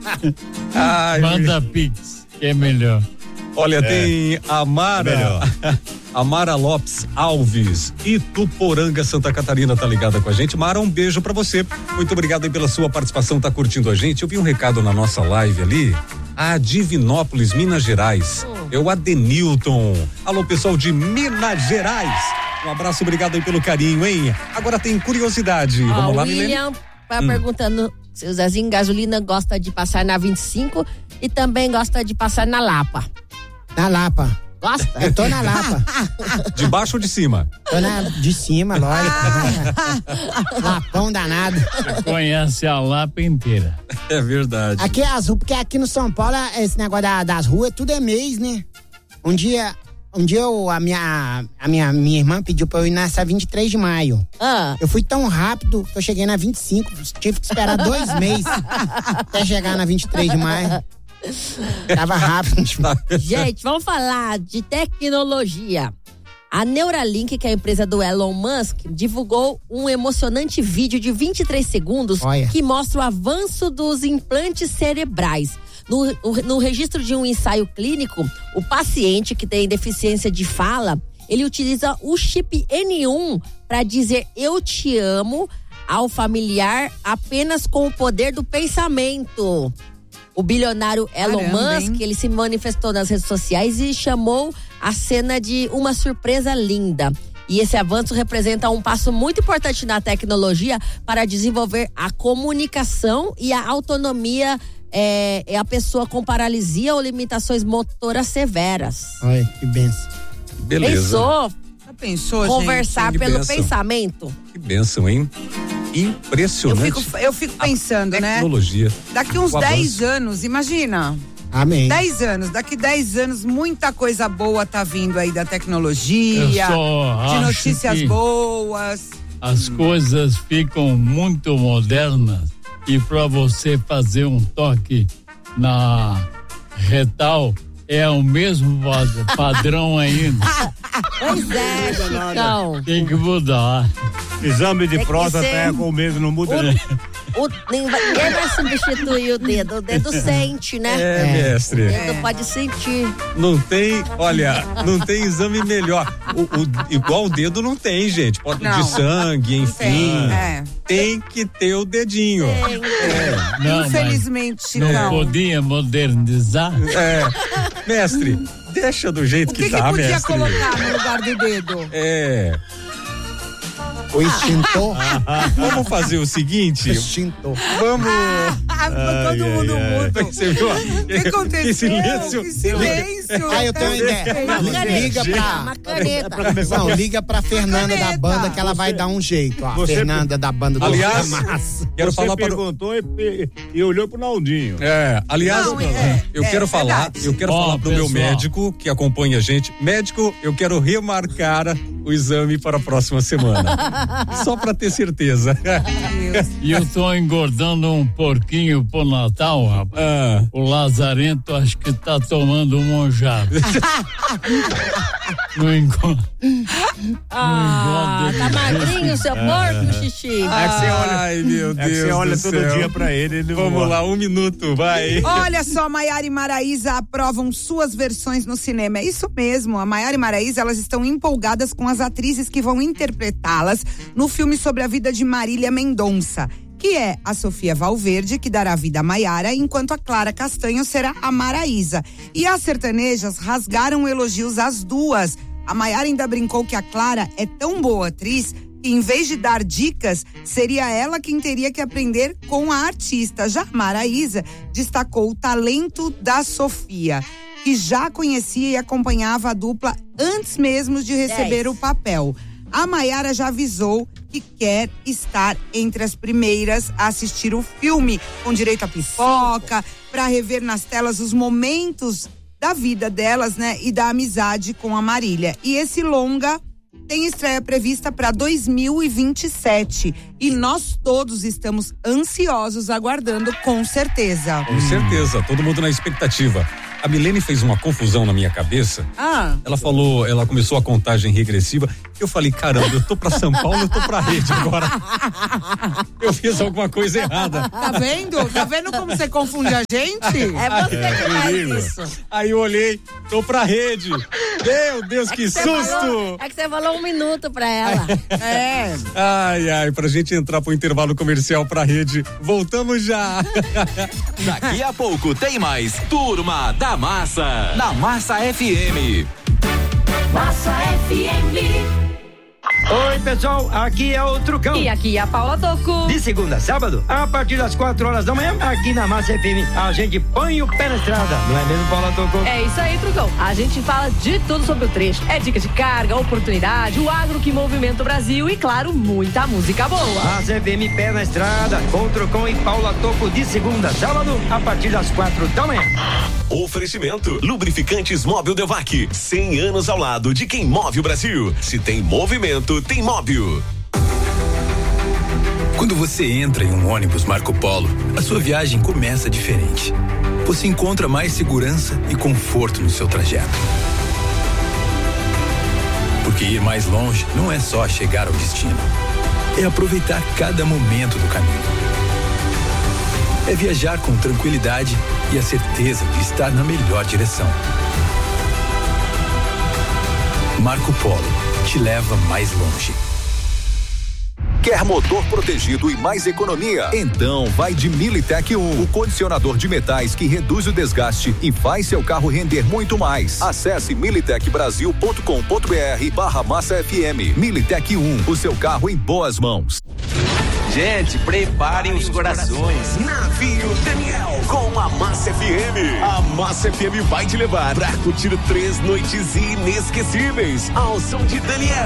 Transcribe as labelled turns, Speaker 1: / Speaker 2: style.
Speaker 1: Manda Pix, que é melhor.
Speaker 2: Olha, tem a Mara Lopes Alves, Ituporanga, Santa Catarina, tá ligada com a gente. Mara, um beijo pra você. Muito obrigado aí pela sua participação, tá curtindo a gente. Eu vi um recado na nossa live ali. A Divinópolis, Minas Gerais. É o Adenilton. Alô, pessoal de Minas Gerais. Um abraço, obrigado aí pelo carinho, hein? Agora tem curiosidade. Vamos lá, Milene?
Speaker 3: William tá perguntando se o Zezinho Gasolina gosta de passar na 25 e também gosta de passar na Lapa.
Speaker 4: Na Lapa.
Speaker 3: Gosta?
Speaker 4: Eu tô na Lapa.
Speaker 2: De baixo ou de cima?
Speaker 4: Tô de cima, lógico. Lapão danado.
Speaker 1: Você conhece a Lapa inteira.
Speaker 2: É verdade.
Speaker 4: Aqui é azul, porque aqui no São Paulo, esse negócio das ruas, tudo é mês, né? Um dia a minha irmã pediu pra eu ir nessa 23 de maio. Eu fui tão rápido que eu cheguei na 25, tive que esperar 2 meses até chegar na 23 de maio. Tava rápido.
Speaker 3: Gente, vamos falar de tecnologia. A Neuralink, que é a empresa do Elon Musk, divulgou um emocionante vídeo de 23 segundos que mostra o avanço dos implantes cerebrais. No registro de um ensaio clínico, o paciente que tem deficiência de fala, ele utiliza o chip N1 para dizer eu te amo ao familiar apenas com o poder do pensamento. O bilionário Elon Musk, ele se manifestou nas redes sociais e chamou a cena de uma surpresa linda. E esse avanço representa um passo muito importante na tecnologia para desenvolver a comunicação e a autonomia a pessoa com paralisia ou limitações motoras severas.
Speaker 4: Olha, que benção.
Speaker 2: Beleza.
Speaker 3: Pensou, conversar
Speaker 2: gente?
Speaker 3: Pelo pensamento.
Speaker 2: Que bênção, hein? Impressionante.
Speaker 5: Eu fico pensando,
Speaker 2: tecnologia.
Speaker 5: Daqui uns 10 anos, imagina.
Speaker 4: Amém.
Speaker 5: 10 anos, daqui 10 anos muita coisa boa tá vindo aí da tecnologia, de notícias boas.
Speaker 1: As coisas ficam muito modernas e para você fazer um toque na retal é o mesmo padrão ainda.
Speaker 3: Pois é, Chicão.
Speaker 1: Tem que mudar.
Speaker 6: Exame de próstata é com o mesmo, não muda.
Speaker 3: Ninguém vai substituir o dedo sente, né?
Speaker 2: Mestre.
Speaker 3: O dedo pode sentir.
Speaker 2: Não tem exame melhor. Igual o dedo não tem, gente. Pode de sangue, enfim. Tem que ter o dedinho.
Speaker 5: Infelizmente,
Speaker 1: não podia modernizar?
Speaker 2: Mestre, deixa do jeito que tá, mestre.
Speaker 5: O que podia colocar no lugar do dedo?
Speaker 4: O extintor.
Speaker 2: Vamos fazer o seguinte.
Speaker 4: Extintor.
Speaker 2: Vamos.
Speaker 5: Todo mundo mudo.
Speaker 2: Você viu?
Speaker 5: O que aconteceu?
Speaker 2: Que silêncio.
Speaker 5: Que silêncio.
Speaker 4: Eu tenho uma ideia.
Speaker 3: Uma caneta.
Speaker 4: Não, liga pra Fernanda da banda que ela vai dar um jeito. A Fernanda da banda do
Speaker 2: Aliás,
Speaker 4: Massa.
Speaker 2: Quero
Speaker 6: Você
Speaker 2: falar
Speaker 6: perguntou e olhou pro Naldinho.
Speaker 2: Aliás, eu quero falar pro meu médico que acompanha a gente. Médico, eu quero remarcar o exame para a próxima semana. Só pra ter certeza.
Speaker 1: E eu tô engordando um porquinho pro Natal, rapaz. O Lazarento acho que tá tomando um monjado. Não engorda.
Speaker 3: Tá magrinho o seu porco, xixi?
Speaker 2: Ai, meu Deus.
Speaker 6: Você olha todo dia pra ele.
Speaker 2: Vamos lá, 1 minuto, vai.
Speaker 5: Olha só, Maiara e Maraísa aprovam suas versões no cinema. É isso mesmo, a Maiara e Maraísa, elas estão empolgadas com as atrizes que vão interpretá-las no filme sobre a vida de Marília Mendonça, que é a Sofia Valverde, que dará vida a Maiara, enquanto a Clara Castanho será a Maraísa. E as sertanejas rasgaram elogios às duas. A Maiara ainda brincou que a Clara é tão boa atriz que, em vez de dar dicas, seria ela quem teria que aprender com a artista. Já a Maraísa destacou o talento da Sofia, que já conhecia e acompanhava a dupla antes mesmo de receber o papel. A Maiara já avisou que quer estar entre as primeiras a assistir o filme, com direito a pipoca, para rever nas telas os momentos da vida delas, né? E da amizade com a Marília. E esse longa tem estreia prevista para 2027. E nós todos estamos ansiosos, aguardando, com certeza.
Speaker 2: Com certeza, todo mundo na expectativa. A Milene fez uma confusão na minha cabeça. Ela falou, ela começou a contagem regressiva. Eu falei, caramba, eu tô pra São Paulo, eu tô pra Rede agora. Eu fiz alguma coisa errada.
Speaker 5: Tá vendo? Tá vendo como você confunde a gente?
Speaker 3: É você que faz isso.
Speaker 2: Aí eu olhei, tô pra Rede. Meu Deus, que susto!
Speaker 3: É que você falou 1 minuto pra ela.
Speaker 2: Ai, pra gente entrar pro intervalo comercial pra Rede. Voltamos já.
Speaker 7: Daqui a pouco tem mais Turma da Massa, na Massa FM.
Speaker 8: Massa FM.
Speaker 9: Oi, pessoal, aqui é o Trucão.
Speaker 8: E aqui é a Paula Toco.
Speaker 9: De segunda a sábado, a partir das 4 horas da manhã, aqui na Massa FM, a gente põe o pé na estrada, não é mesmo, Paula Toco?
Speaker 8: É isso aí, Trucão. A gente fala de tudo sobre o trecho. É dica de carga, oportunidade, o agro que movimenta o Brasil e, claro, muita música boa.
Speaker 9: Massa FM, pé na estrada, com o Trucão e Paula Toco, de segunda a sábado, a partir das 4 da manhã.
Speaker 7: Oferecimento: Lubrificantes Móbil Devac, 100 anos ao lado de quem move o Brasil. Se tem movimento, tem Móbil.
Speaker 10: Quando você entra em um ônibus Marco Polo, a sua viagem começa diferente. Você encontra mais segurança e conforto no seu trajeto. Porque ir mais longe não é só chegar ao destino, é aproveitar cada momento do caminho. É viajar com tranquilidade e a certeza de estar na melhor direção. Marco Polo te leva mais longe.
Speaker 11: Quer motor protegido e mais economia? Então vai de Militec 1, o condicionador de metais que reduz o desgaste e faz seu carro render muito mais. Acesse militecbrasil.com.br/Massa FM. Militec 1, o seu carro em boas mãos.
Speaker 7: Gente, preparem os corações. Navio Daniel com a Massa FM. A Massa FM vai te levar pra curtir 3 noites inesquecíveis ao som de Daniel.